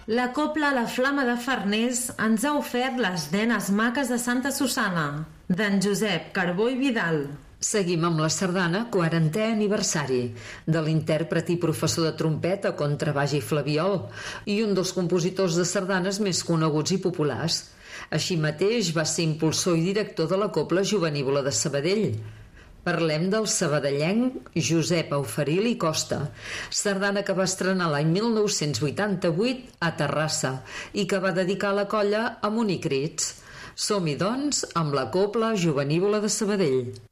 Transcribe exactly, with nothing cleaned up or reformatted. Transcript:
La cobla La Flama de Farners ens ha ofert Les nenes maques de Santa Susanna, d'en Josep Carbó i Vidal. Seguim amb la sardana quarantè aniversari, de l'intèrpret i professor de trompeta, contrabaix i flabiol, i un dels compositors de sardanes més coneguts i populars. Així mateix va ser impulsor i director de la Cobla Jovenívola de Sabadell. Parlem del sabadellenc Josep Auferil i Costa, sardana que va estrenar l'any mil nou-cents vuitanta-vuit a Terrassa i que va dedicar a la colla Amunt i Crits. Som-hi, doncs, amb la Cobla Jovenívola de Sabadell.